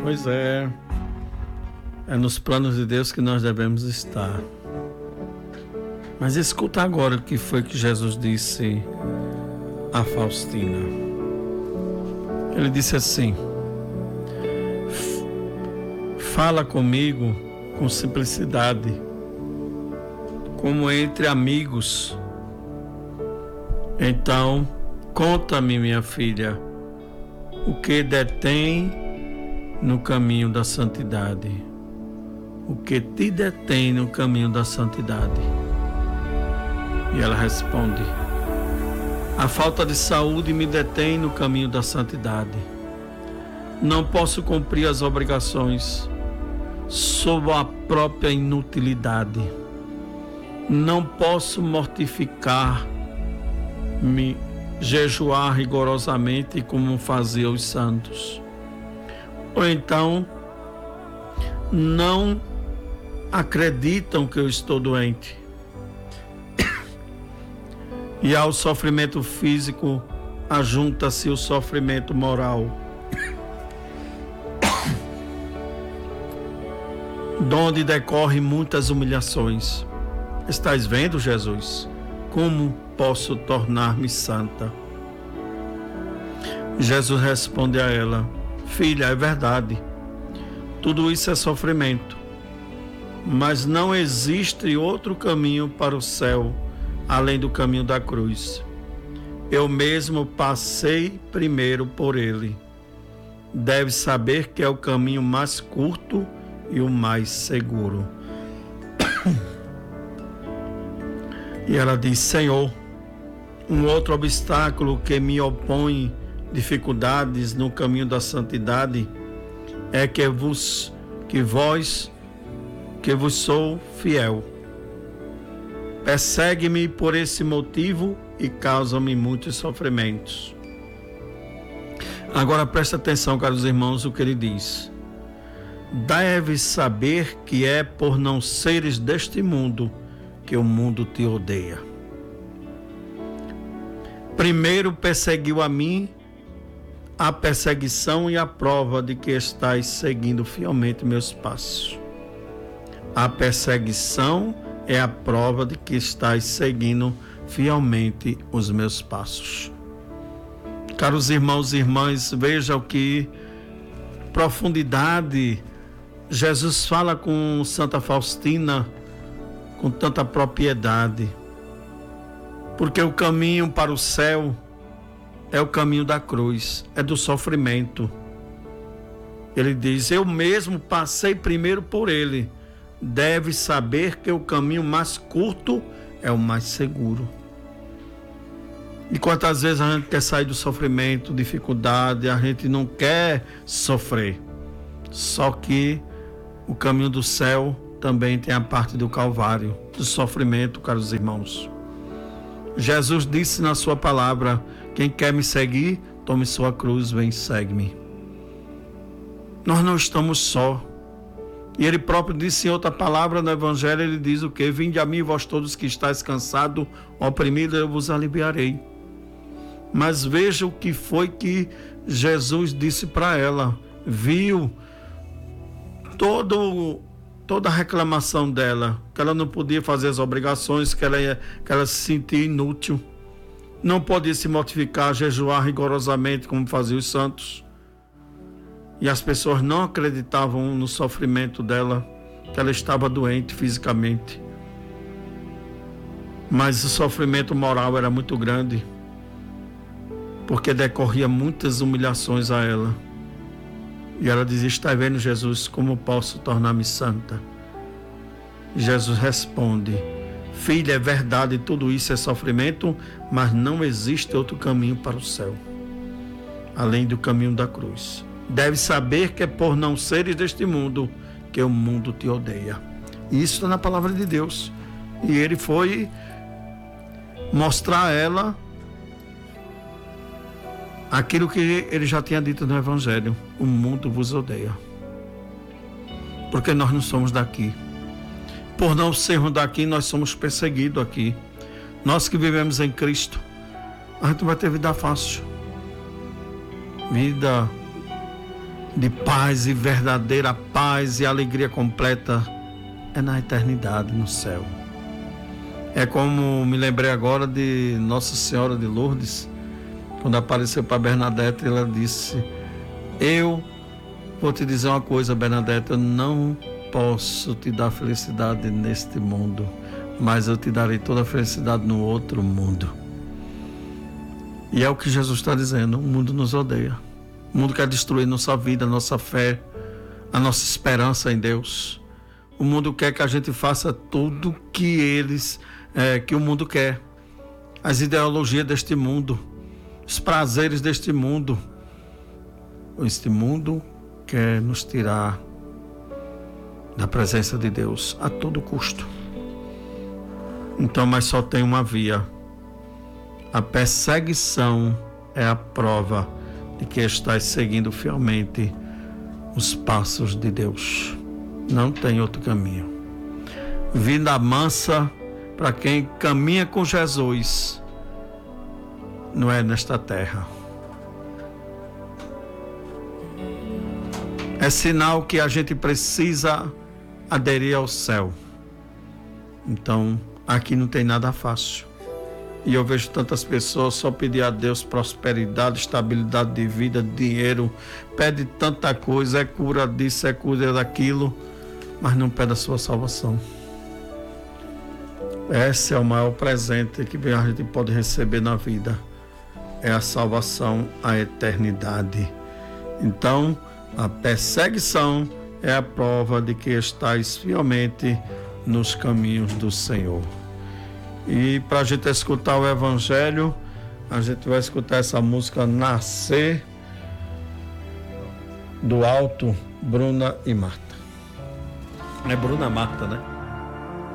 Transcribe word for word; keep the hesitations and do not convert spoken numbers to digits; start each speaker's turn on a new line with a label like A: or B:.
A: Pois é, é nos planos de Deus que nós devemos estar. Mas escuta agora o que foi que Jesus disse a Faustina. Ele disse assim: fala comigo com simplicidade, como entre amigos. Então, conta-me, minha filha, o que detém no caminho da santidade. O que te detém no caminho da santidade? E ela responde: a falta de saúde me detém no caminho da santidade. Não posso cumprir as obrigações sob a própria inutilidade. Não posso mortificar-me, jejuar rigorosamente como faziam os santos. Ou então, não acreditam que eu estou doente. E ao sofrimento físico ajunta-se o sofrimento moral, donde decorrem muitas humilhações. Estás vendo, Jesus, como posso tornar-me santa? Jesus responde a ela: filha, é verdade, tudo isso é sofrimento, mas não existe outro caminho para o céu além do caminho da cruz. Eu mesmo passei primeiro por ele. Deve saber que é o caminho mais curto e o mais seguro. E ela diz: Senhor, um outro obstáculo que me opõe dificuldades no caminho da santidade é que vos, que vós, que vos sou fiel. Persegue-me por esse motivo e causa-me muitos sofrimentos. Agora presta atenção, caros irmãos, o que ele diz. Deves saber que é por não seres deste mundo que o mundo te odeia. Primeiro perseguiu a mim a perseguição e a prova de que estás seguindo fielmente meus passos. A perseguição é a prova de que estás seguindo fielmente os meus passos. Caros irmãos e irmãs, vejam que profundidade Jesus fala com Santa Faustina com tanta propriedade, porque o caminho para o céu é o caminho da cruz, é do sofrimento. Ele diz: eu mesmo passei primeiro por ele. Deve saber que o caminho mais curto é o mais seguro. E quantas vezes a gente quer sair do sofrimento, dificuldade, a gente não quer sofrer. Só que o caminho do céu também tem a parte do Calvário, do sofrimento, caros irmãos. Jesus disse na sua palavra: quem quer me seguir, tome sua cruz, vem e segue-me. Nós não estamos só. E ele próprio disse em outra palavra no Evangelho, ele diz o quê? Vinde a mim, vós todos que estáis cansados, oprimidos, eu vos aliviarei. Mas veja o que foi que Jesus disse para ela. Viu todo, toda a reclamação dela, que ela não podia fazer as obrigações, que ela, que ela se sentia inútil, não podia se mortificar, jejuar rigorosamente como faziam os santos. E as pessoas não acreditavam no sofrimento dela, que ela estava doente fisicamente. Mas o sofrimento moral era muito grande, porque decorria muitas humilhações a ela. E ela dizia: está vendo, Jesus, como posso tornar-me santa? E Jesus responde: filha, é verdade, tudo isso é sofrimento, mas não existe outro caminho para o céu, além do caminho da cruz. Deve saber que é por não seres deste mundo que o mundo te odeia. Isso está na palavra de Deus. E ele foi mostrar a ela aquilo que ele já tinha dito no Evangelho: o mundo vos odeia, porque nós não somos daqui. Por não sermos daqui, nós somos perseguidos aqui. Nós que vivemos em Cristo, a gente vai ter vida fácil, vida de paz e verdadeira paz e alegria completa é na eternidade, no céu. É como me lembrei agora de Nossa Senhora de Lourdes, quando apareceu para Bernadette, ela disse: eu vou te dizer uma coisa, Bernadette, eu não posso te dar felicidade neste mundo, mas eu te darei toda a felicidade no outro mundo. E é o que Jesus está dizendo: o mundo nos odeia. O mundo quer destruir nossa vida, nossa fé, a nossa esperança em Deus. O mundo quer que a gente faça tudo que eles, é, que o mundo quer. As ideologias deste mundo, os prazeres deste mundo. Este mundo quer nos tirar da presença de Deus a todo custo. Então, mas só tem uma via. A perseguição é a prova de que estás seguindo fielmente os passos de Deus. Não tem outro caminho. Vida mansa para quem caminha com Jesus não é nesta terra. É sinal que a gente precisa aderir ao céu. Então, aqui não tem nada fácil. E eu vejo tantas pessoas só pedir a Deus prosperidade, estabilidade de vida, dinheiro, pede tanta coisa, é cura disso, é cura daquilo, mas não pede a sua salvação. Esse é o maior presente que a gente pode receber na vida. É a salvação, a eternidade. Então, a perseguição é a prova de que estás fielmente nos caminhos do Senhor. E para a gente escutar o Evangelho, a gente vai escutar essa música Nascer, do Alto, Bruna e Marta. É Bruna Marta, né?